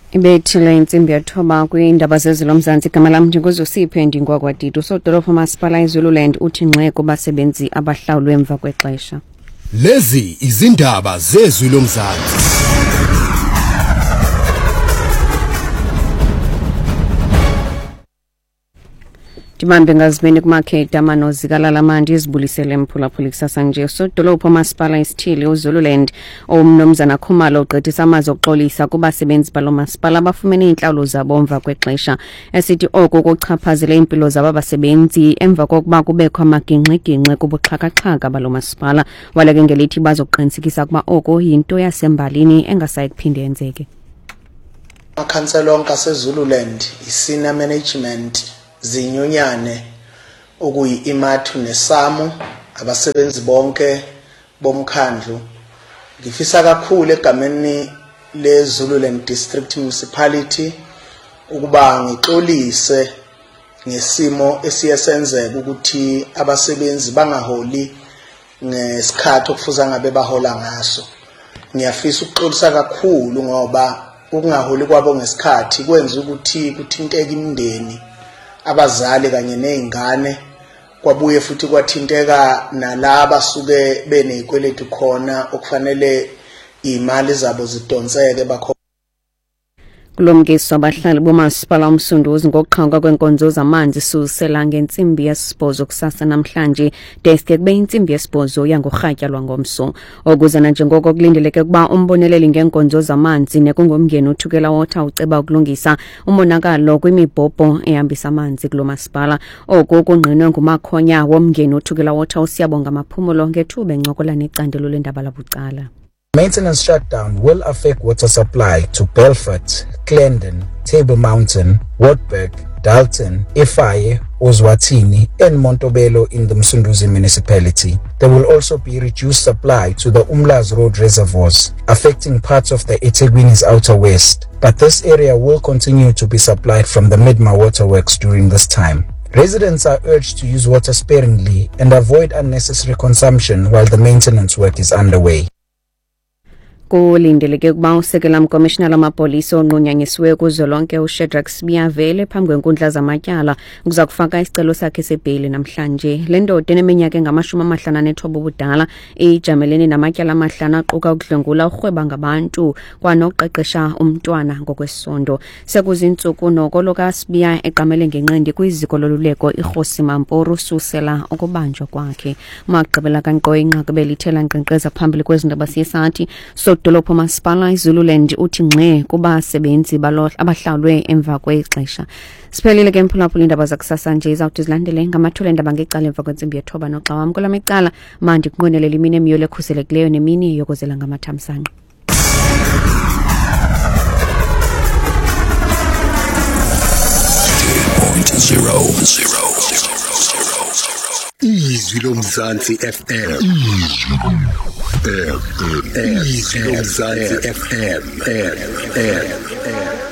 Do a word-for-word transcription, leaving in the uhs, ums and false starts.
Ibethile insimbi yathoba kwindaba zezilo mzantsi igama lam njengozosiphe ndingwagwadidi usodolophu masipala iZululand uthi ngxe kubasebenzi abahlawulwe emva kwexesha. Lezi izindaba zezilo mzantsi. Dimambe ngazibeni kumarket amano zikalalamandi izibulisele mphulaphula kusasa nje sodolophu masipala isithili uZululand omnomzana Khumalo oqedisa amazi oxolisa kubasebenzi balo masipala abafumene inhlawulo zabo emva kwexesha esithi oko kuchaphazele impilo zabo abasebenzi emva kokuba kubekho amagingxigingxi kubuxhakaxhaka balo masipala waleke ngelithi bazoqinisekisa kuba oko yinto yasembalini engasayi kuphinde yenzeke. Amakhansela onke aseZululand isenior management zinyonyane okuyi imathu nesamu abasebenzi bonke bomkhandlu ngifisa kakhulu egameni leZululand District Municipality ukuba ngixolise ngesimo esiyesenzeka ukuthi abasebenzi bangaholi ngesikhathi okufuza ngabe bahola ngaso. Ngiyafisa ukuxolisa kakhulu ngoba ukungaholi kwabo ngesikhathi kwenza ukuthi kuthinteke imindeni abazali kanye nezingane kwabuye futhi kwathinteka nalabo suke benezikweletu khona okufanele imali zabo zidonseke bakho. Kulomngiso abahlali bomasipala umsunduzi ngokuqhawuka kwenkonzo zamanzi susela ngensimbi yesibhozo kusasa namhlanje deske kube insimbi yesibhozo yangorhatyalwa ngomso okuzana njengoko kulindeleke kuba umboneleli ngenkonzo zamanzi nekungomngeni uthukela water uceba ukulungisa umonakalo kwimibhobho ehambisa amanzi kulomasipala oku kungqinwe ngumakhonya womngeni uthukela water usiyabonga amaphumulo ngethuba encokola necandelo lendaba labucala. Maintenance shutdown will affect water supply to Belfort, Clarendon, Table Mountain, Wartburg, Dalton, Efaye, Ozwatini, and Montobello in the Msunduzi municipality. There will also be reduced supply to the Umlaas Road reservoirs, affecting parts of the eThekwini's outer west, but this area will continue to be supplied from the Midma waterworks during this time. Residents are urged to use water sparingly and avoid unnecessary consumption while the maintenance work is underway. Kulindeleke kuba usekela mkomishina lamapolisa onqunyanyisiwe kuzolonke uShadrack Sibiya vele phambi kwenkundla zamatyala kuza kufaka isicelo sakhe sebheli namhlanje. Le ndoda eneminyaka engamashumi amahlanu anesithoba ubudala ijamelene namatyala amahlanu aquka ukudlwengula urhweba ngabantu kwanokuqeqesha umntwana ngokwesondo. Sekuzintsuku noko lokaSibiya eqamele ngenqindi kwiziko loluleko iRhosi Mampuru susela ukubanjwa kwakhe. Magqibela kaNqo inqakube lithela nkqenkqeza phambili kwezindaba siyesathi so dolophu masipala iZululand uthi ngxe kubasebenzi balo abahlawulwe emva kwexesha. Siphelile ke mphulaphula indaba zakusasa nje izawuthi zilandele ngamathole endaba ngecala emva kwentsimbi yethoba noxa wam kulamicala mandi kunqonelela imini emiyolo ekhuselekileyo nemini yokozela ngamathamsanqa. Izwi lomzantsi F M. Izwi lomzantsi F M.